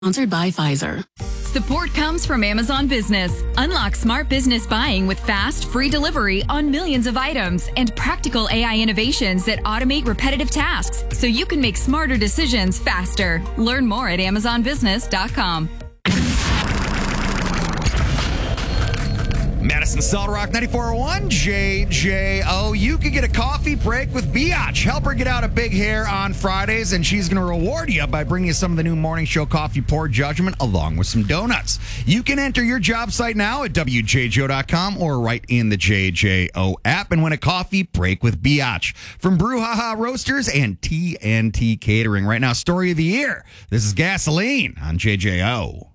Sponsored by Pfizer. Support comes from Amazon Business. Unlock smart business buying with fast, free delivery on millions of items and practical AI innovations that automate repetitive tasks so you can make smarter decisions faster. Learn more at amazonbusiness.com. Madison Solid Rock 9401 JJO. You can get a coffee break with Biatch. Help her get out a big hair on Fridays, and she's going to reward you by bringing you some of the new morning show coffee pour judgment along with some donuts. You can enter your job site now at WJJO.com or right in the JJO app and win a coffee break with Biatch from Brouhaha Roasters and TNT Catering. Right now, story of the year. This is Gasoline on JJO.